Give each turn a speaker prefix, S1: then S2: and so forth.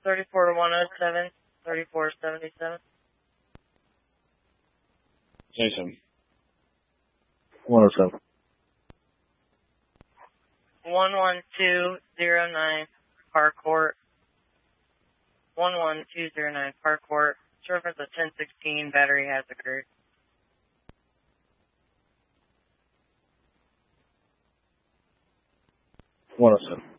S1: 34107, 3477.
S2: 77.
S3: 107.
S1: 11209 Park Court. 11209 Park Court. Surface of 1016, battery has occurred.
S3: 107.